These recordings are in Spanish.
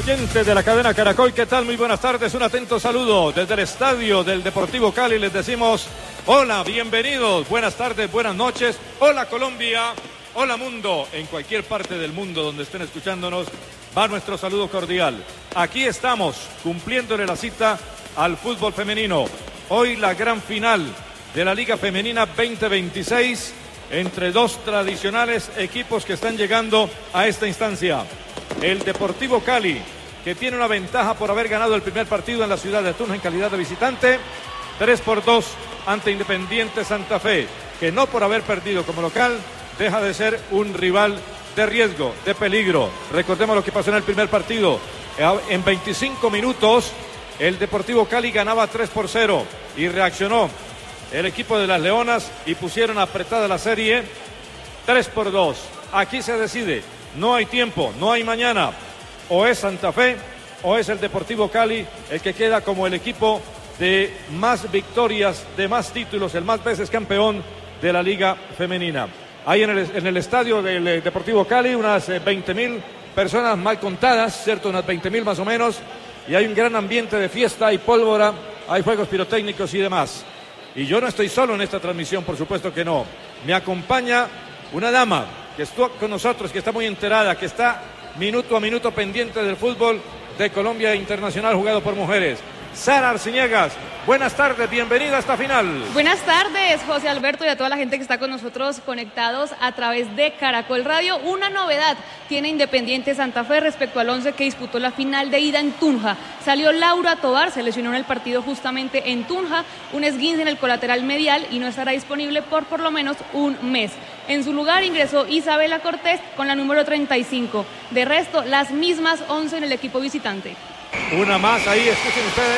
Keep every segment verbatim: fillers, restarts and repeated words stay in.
oyentes de la cadena Caracol, ¿qué tal? Muy buenas tardes, un atento saludo desde el estadio del Deportivo Cali. Les decimos hola, bienvenidos, buenas tardes, buenas noches. Hola Colombia, hola mundo, en cualquier parte del mundo donde estén escuchándonos, va nuestro saludo cordial. Aquí estamos cumpliéndole la cita al fútbol femenino. Hoy la gran final de la Liga Femenina veinte veintiséis entre dos tradicionales equipos que están llegando a esta instancia. El Deportivo Cali, que tiene una ventaja por haber ganado el primer partido en la ciudad de Tunja en calidad de visitante, tres por dos ante Independiente Santa Fe, que no por haber perdido como local, deja de ser un rival de riesgo, de peligro. Recordemos lo que pasó en el primer partido. En veinticinco minutos, el Deportivo Cali ganaba tres por cero y reaccionó el equipo de las Leonas y pusieron apretada la serie tres por dos. Aquí se decide. No hay tiempo, no hay mañana. O es Santa Fe o es el Deportivo Cali el que queda como el equipo de más victorias, de más títulos, el más veces campeón de la Liga Femenina. Hay en el, en el estadio del Deportivo Cali unas veinte mil personas mal contadas, ¿cierto? Unas veinte mil más o menos. Y hay un gran ambiente de fiesta, hay pólvora, hay juegos pirotécnicos y demás. Y yo no estoy solo en esta transmisión, por supuesto que no. Me acompaña una dama que estuvo con nosotros, que está muy enterada, que está minuto a minuto pendiente del fútbol de Colombia internacional jugado por mujeres. Sara Arciniegas, buenas tardes, bienvenida a esta final. Buenas tardes, José Alberto, y a toda la gente que está con nosotros conectados a través de Caracol Radio. Una novedad tiene Independiente Santa Fe respecto al once que disputó la final de ida en Tunja. Salió Laura Tovar, se lesionó en el partido justamente en Tunja, un esguince en el colateral medial y no estará disponible por por lo menos un mes. En su lugar ingresó Isabela Cortés con la número treinta y cinco. De resto, las mismas once en el equipo visitante. Una más ahí, escuchen ustedes.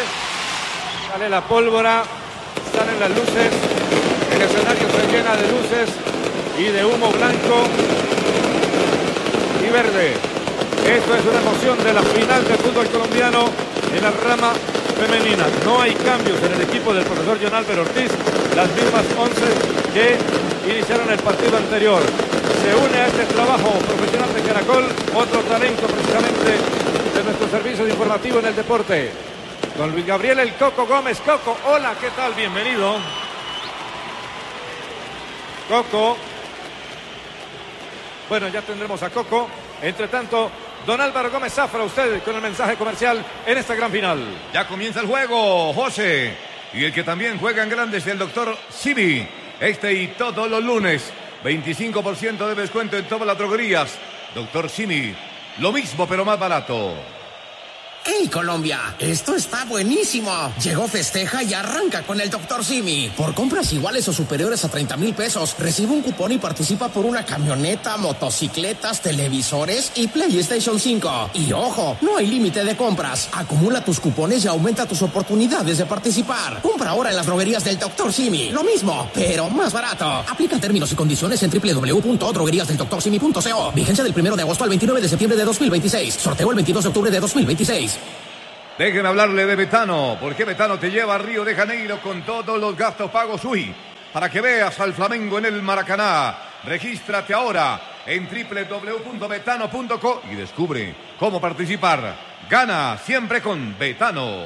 Sale la pólvora, salen las luces. El escenario se llena de luces y de humo blanco y verde. Esto es una emoción de la final del fútbol colombiano en la rama femenina. No hay cambios en el equipo del profesor John Álvaro Ortiz. Las mismas once que iniciaron el partido anterior. Se une a este trabajo profesional de Caracol otro talento precisamente de nuestro servicio informativo en el deporte, don Luis Gabriel El Coco Gómez. Coco, hola, ¿qué tal? Bienvenido. Coco. Bueno, ya tendremos a Coco. Entre tanto, don Álvaro Gómez Zafra, usted con el mensaje comercial en esta gran final. Ya comienza el juego, José. Y el que también juega en grande es el doctor Simi. Este y todos los lunes, veinticinco por ciento de descuento en todas las droguerías. doctor Simi, lo mismo pero más barato. ¡Hey, Colombia! Esto está buenísimo. Llegó Festeja y arranca con el doctor Simi. Por compras iguales o superiores a treinta mil pesos, recibe un cupón y participa por una camioneta, motocicletas, televisores y PlayStation cinco. Y ojo, no hay límite de compras. Acumula tus cupones y aumenta tus oportunidades de participar. Compra ahora en las droguerías del doctor Simi. Lo mismo, pero más barato. Aplica términos y condiciones en doble u doble u doble u punto droguerías del doctor simi punto co. Vigencia del primero de agosto al veintinueve de septiembre de dos mil veintiséis. Sorteo el veintidós de octubre de dos mil veintiséis. Déjenme hablarle de Betano, porque Betano te lleva a Río de Janeiro con todos los gastos pagos U I, para que veas al Flamengo en el Maracaná. Regístrate ahora en doble u doble u doble u punto betano punto co y descubre cómo participar. Gana siempre con Betano.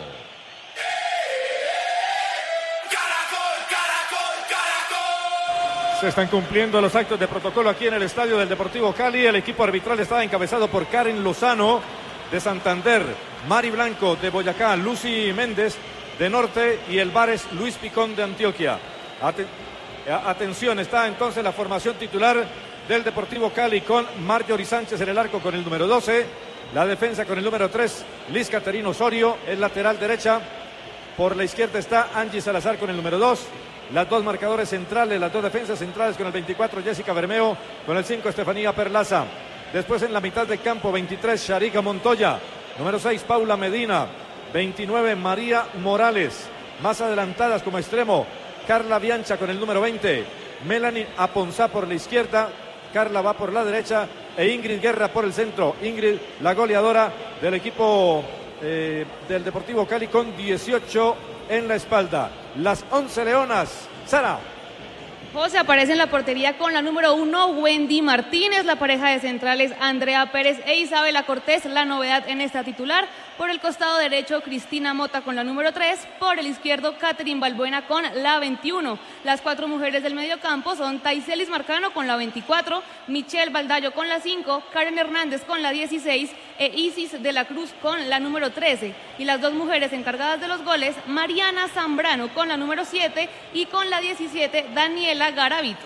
Se están cumpliendo los actos de protocolo aquí en el estadio del Deportivo Cali. El equipo arbitral está encabezado por Karen Lozano de Santander, Mari Blanco de Boyacá, Lucy Méndez de Norte y el Bares Luis Picón de Antioquia. Aten Atención, está entonces la formación titular del Deportivo Cali con Marjorie Sánchez en el arco con el número doce, la defensa con el número tres, Liz Caterino Osorio, el lateral derecha. Por la izquierda está Angie Salazar con el número dos, las dos marcadores centrales, las dos defensas centrales con el veinticuatro, Jessica Bermeo, con el cinco, Estefanía Perlaza. Después en la mitad de campo, veintitrés, Sharika Montoya. Número seis, Paula Medina. veintinueve, María Morales. Más adelantadas como extremo, Carla Biancha con el número veinte. Melanie Aponzá por la izquierda. Carla va por la derecha. E Ingrid Guerra por el centro. Ingrid, la goleadora del equipo eh, del Deportivo Cali con dieciocho en la espalda. Las once leonas. Sara. José aparece en la portería con la número uno, Wendy Martínez. La pareja de centrales, Andrea Pérez e Isabela Cortés, la novedad en esta titular. Por el costado derecho, Cristina Mota con la número tres. Por el izquierdo, Catherine Balbuena con la veintiuno. Las cuatro mujeres del mediocampo son Taiselis Marcano con la veinticuatro, Michelle Baldayo con la cinco, Karen Hernández con la dieciséis e Isis de la Cruz con la número trece. Y las dos mujeres encargadas de los goles, Mariana Zambrano con la número siete y con la diecisiete, Daniela Garavito.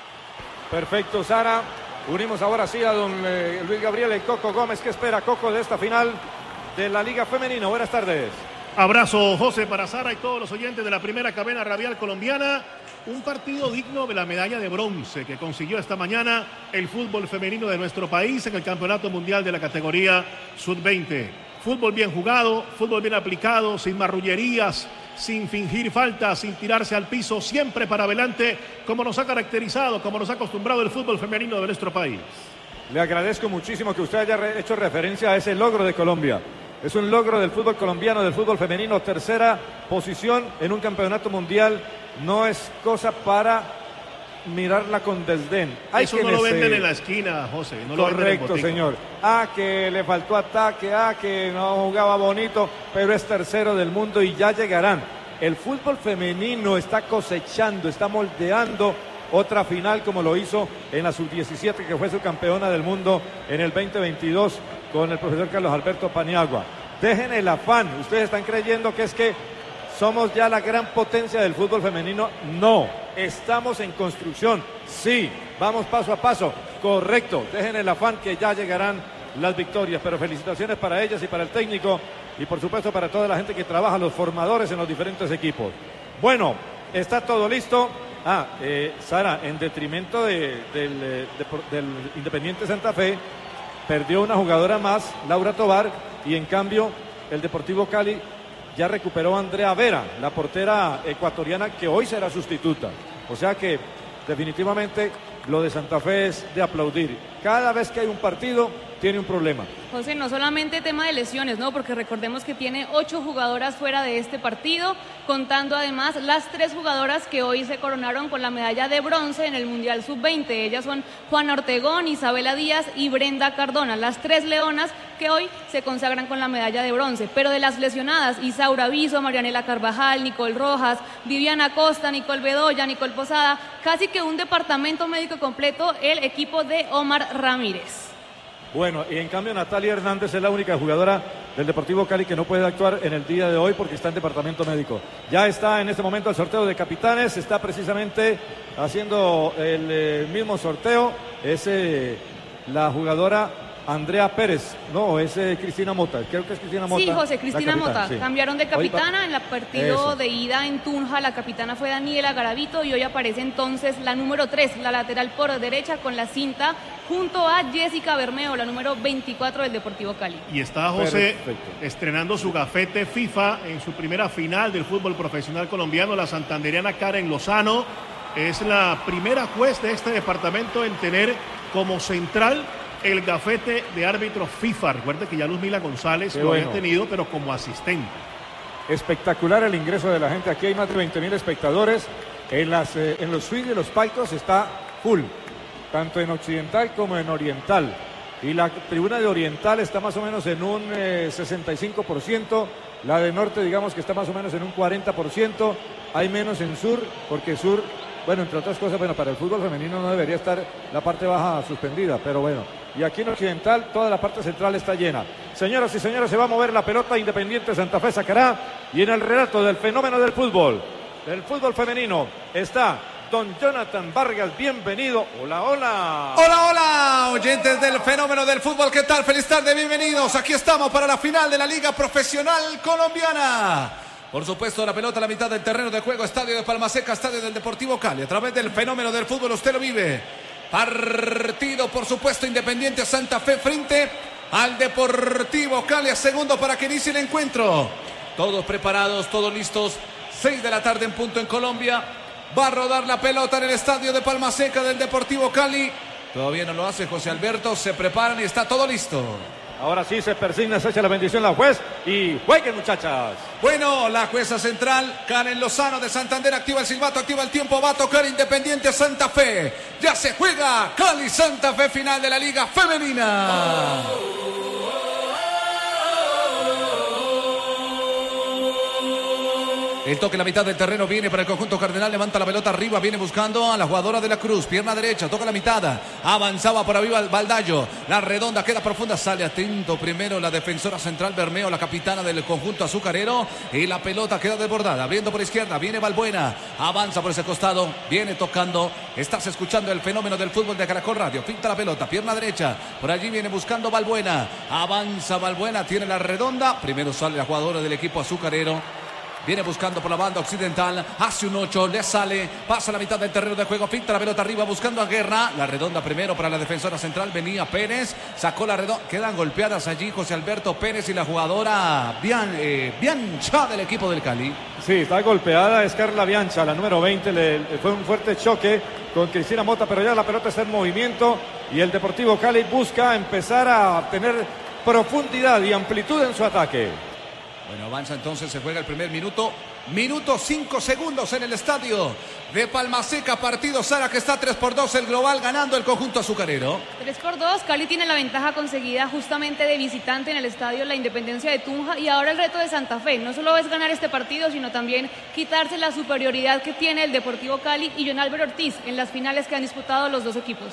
Perfecto, Sara. Unimos ahora sí a don eh, Luis Gabriel y Coco Gómez. ¿Qué espera Coco de esta final de la Liga Femenina? Buenas tardes. Abrazo, José, para Sara y todos los oyentes de la primera cadena radial colombiana. Un partido digno de la medalla de bronce que consiguió esta mañana el fútbol femenino de nuestro país en el Campeonato Mundial de la categoría sub veinte. Fútbol bien jugado, fútbol bien aplicado, sin marrullerías, sin fingir faltas, sin tirarse al piso, siempre para adelante, como nos ha caracterizado, como nos ha acostumbrado el fútbol femenino de nuestro país. Le agradezco muchísimo que usted haya re- hecho referencia a ese logro de Colombia. Es un logro del fútbol colombiano, del fútbol femenino, tercera posición en un campeonato mundial. No es cosa para mirarla con desdén. Hay Eso no lo venden en la esquina, José. No Correcto, lo señor. Ah, que le faltó ataque, ah, que no jugaba bonito, pero es tercero del mundo y ya llegarán. El fútbol femenino está cosechando, está moldeando otra final como lo hizo en la sub diecisiete, que fue su campeona del mundo en el veinte veintidós con el profesor Carlos Alberto Paniagua. Dejen el afán. Ustedes están creyendo que es que somos ya la gran potencia del fútbol femenino. No, estamos en construcción. Sí, vamos paso a paso. Correcto, dejen el afán que ya llegarán las victorias. Pero felicitaciones para ellas y para el técnico y por supuesto para toda la gente que trabaja, los formadores en los diferentes equipos. Bueno, está todo listo. Ah, eh, Sara, en detrimento de, del, de, del Independiente Santa Fe, perdió una jugadora más, Laura Tobar, y en cambio el Deportivo Cali ya recuperó a Andrea Vera, la portera ecuatoriana que hoy será sustituta. O sea que definitivamente lo de Santa Fe es de aplaudir. Cada vez que hay un partido tiene un problema. José, no solamente tema de lesiones, ¿no? Porque recordemos que tiene ocho jugadoras fuera de este partido, contando además las tres jugadoras que hoy se coronaron con la medalla de bronce en el Mundial sub veinte. Ellas son Juana Ortegón, Isabela Díaz y Brenda Cardona, las tres leonas que hoy se consagran con la medalla de bronce. Pero de las lesionadas, Isaura Viso, Marianela Carvajal, Nicole Rojas, Viviana Costa, Nicole Bedoya, Nicole Posada, casi que un departamento médico completo el equipo de Omar Ramírez. Bueno, y en cambio Natalia Hernández es la única jugadora del Deportivo Cali que no puede actuar en el día de hoy porque está en departamento médico. Ya está en este momento el sorteo de capitanes, está precisamente haciendo el eh, mismo sorteo, es eh, la jugadora Andrea Pérez, no, es eh, Cristina Mota, creo que es Cristina Mota. Sí, José, Cristina capitana, Mota, sí. Cambiaron de capitana Hoy, en el partido eso. de ida en Tunja, la capitana fue Daniela Garavito y hoy aparece entonces la número tres, la lateral por derecha con la cinta, junto a Jessica Bermeo, la número veinticuatro del Deportivo Cali. Y está José Perfecto. estrenando su gafete FIFA en su primera final del fútbol profesional colombiano, la santanderiana Karen Lozano. Es la primera juez de este departamento en tener como central el gafete de árbitro FIFA. Recuerde que ya Luzmila González Qué lo bueno. había tenido, pero como asistente. Espectacular el ingreso de la gente. Aquí hay más de veinte mil espectadores. En, las, eh, en los suites de los palcos está full, tanto en occidental como en oriental. Y la tribuna de oriental está más o menos en un eh, sesenta y cinco por ciento. La de norte, digamos que está más o menos en un cuarenta por ciento. Hay menos en sur, porque sur, bueno, entre otras cosas, bueno, para el fútbol femenino no debería estar la parte baja suspendida, pero bueno. Y aquí en occidental toda la parte central está llena. Señoras y señores, se va a mover la pelota. Independiente Santa Fe sacará. Y en el relato del fenómeno del fútbol, del fútbol femenino, está don Jonathan Vargas. Bienvenido. Hola, hola. Hola, hola, oyentes del fenómeno del fútbol. ¿Qué tal? Feliz tarde, bienvenidos. Aquí estamos para la final de la Liga Profesional Colombiana. Por supuesto, la pelota a la mitad del terreno de juego. Estadio de Palmaseca, estadio del Deportivo Cali. A través del fenómeno del fútbol usted lo vive. Partido, por supuesto, Independiente Santa Fe frente al Deportivo Cali. A segundo para que inicie el encuentro. Todos preparados, todos listos. seis de la tarde en punto en Colombia. Va a rodar la pelota en el estadio de Palmaseca del Deportivo Cali. Todavía no lo hace José Alberto. Se preparan y está todo listo. Ahora sí se persigna, se echa la bendición la juez y jueguen, muchachas. Bueno, la jueza central, Karen Lozano de Santander, activa el silbato, activa el tiempo, va a tocar Independiente Santa Fe. Ya se juega Cali Santa Fe, final de la Liga Femenina. El toque en la mitad del terreno viene para el conjunto cardenal, levanta la pelota arriba, viene buscando a la jugadora de la Cruz, pierna derecha, toca la mitad, avanzaba por arriba el Baldayo, la redonda queda profunda, sale atento primero la defensora central Bermeo, la capitana del conjunto azucarero, y la pelota queda desbordada, abriendo por izquierda, viene Balbuena, avanza por ese costado, viene tocando, estás escuchando el fenómeno del fútbol de Caracol Radio, pinta la pelota, pierna derecha, por allí viene buscando Balbuena, avanza Balbuena, tiene la redonda, primero sale la jugadora del equipo azucarero. Viene buscando por la banda occidental, hace un ocho, le sale, pasa la mitad del terreno de juego, pinta la pelota arriba buscando a Guerra, la redonda primero para la defensora central, venía Pérez, sacó la redonda, quedan golpeadas allí José Alberto Pérez y la jugadora Bian, eh, Biancha del equipo del Cali. Sí, está golpeada, es Carla Biancha, la número veinte, le, le fue un fuerte choque con Cristina Mota, pero ya la pelota está en movimiento y el Deportivo Cali busca empezar a tener profundidad y amplitud en su ataque. Bueno, avanza entonces, se juega el primer minuto. Minuto cinco segundos en el estadio de Palmaseca. Partido, Sara, que está tres por dos el global, ganando el conjunto azucarero. tres por dos, Cali tiene la ventaja conseguida justamente de visitante en el estadio La Independencia de Tunja. Y ahora el reto de Santa Fe no solo es ganar este partido, sino también quitarse la superioridad que tiene el Deportivo Cali y John Álvaro Ortiz en las finales que han disputado los dos equipos.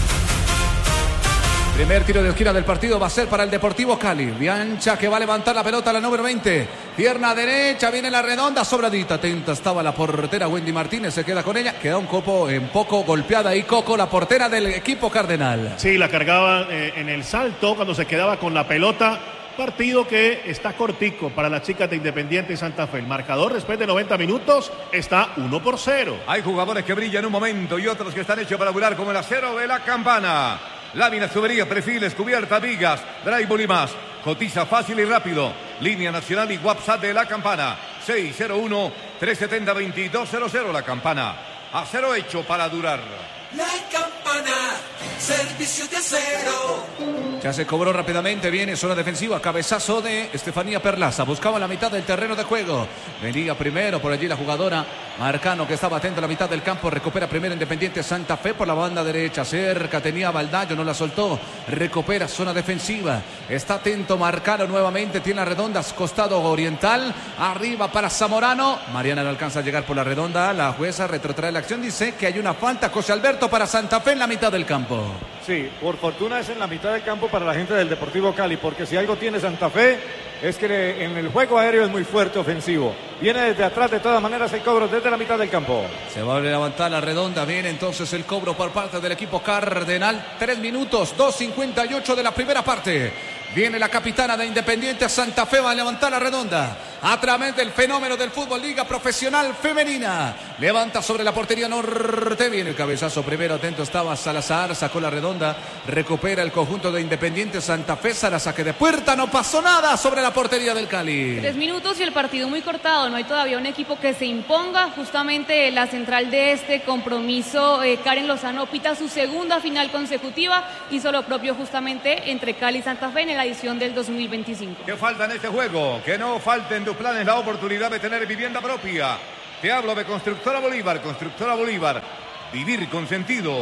Primer tiro de esquina del partido va a ser para el Deportivo Cali. Biancha que va a levantar la pelota a la número veinte. Pierna derecha, viene la redonda, sobradita. Atenta estaba la portera Wendy Martínez, se queda con ella. Queda un copo en poco golpeada ahí Coco, la portera del equipo cardenal. Sí, la cargaba eh, en el salto cuando se quedaba con la pelota. Partido que está cortico para las chicas de Independiente y Santa Fe. El marcador después de noventa minutos está uno por cero. Hay jugadores que brillan un momento y otros que están hechos para volar, como el acero de la Campana. Láminas, tuberías, perfiles, cubiertas, vigas, drywall y más. Cotiza fácil y rápido. Línea nacional y WhatsApp de La Campana. seis cero uno, tres siete cero, dos dos cero cero. La Campana. Acero hecho para durar. La Campana, servicio de acero. Ya se cobró rápidamente, viene zona defensiva, cabezazo de Estefanía Perlaza, buscaba la mitad del terreno de juego, venía primero por allí la jugadora Marcano, que estaba atento a la mitad del campo, recupera primero Independiente Santa Fe por la banda derecha, cerca tenía Baldayo, no la soltó, recupera zona defensiva, está atento Marcano nuevamente, tiene las redondas, costado oriental, arriba para Zamorano, Mariana no alcanza a llegar por la redonda, la jueza retrotrae la acción, dice que hay una falta, José Alberto para Santa Fe en la mitad del campo. Sí, por fortuna es en la mitad del campo para la gente del Deportivo Cali, porque si algo tiene Santa Fe es que en el juego aéreo es muy fuerte, ofensivo. Viene desde atrás, de todas maneras, el cobro desde la mitad del campo. Se va a levantar la redonda, viene entonces el cobro por parte del equipo cardenal. Tres minutos, dos cincuenta y ocho de la primera parte. Viene la capitana de Independiente Santa Fe, va a levantar la redonda a través del fenómeno del fútbol Liga Profesional Femenina. Levanta sobre la portería norte, viene el cabezazo primero, atento estaba Salazar, sacó la redonda, recupera el conjunto de Independiente Santa Fe, Sara, saque de puerta, no pasó nada sobre la portería del Cali. Tres minutos y el partido muy cortado, no hay todavía un equipo que se imponga. Justamente la central de este compromiso, eh, Karen Lozano, pita su segunda final consecutiva, hizo lo propio justamente entre Cali y Santa Fe en el edición del dos mil veinticinco. ¿Qué falta en este juego? Que no falte en tus planes la oportunidad de tener vivienda propia. Te hablo de Constructora Bolívar. Constructora Bolívar. Vivir con sentido.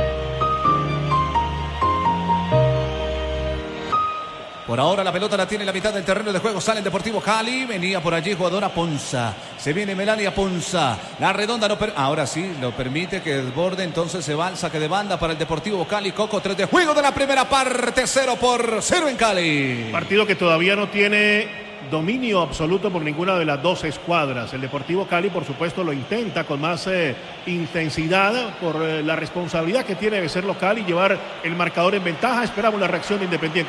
Por ahora la pelota la tiene en la mitad del terreno de juego. Sale el Deportivo Cali. Venía por allí jugadora Ponza. Se viene Melania Ponza. La redonda no per... ahora sí lo permite que desborde. Entonces se va al saque de banda para el Deportivo Cali. Coco, tres de juego de la primera parte. Cero por cero en Cali. Partido que todavía no tiene dominio absoluto por ninguna de las dos escuadras. El Deportivo Cali, por supuesto, lo intenta con más eh, intensidad por eh, la responsabilidad que tiene de ser local y llevar el marcador en ventaja. Esperamos la reacción de Independiente.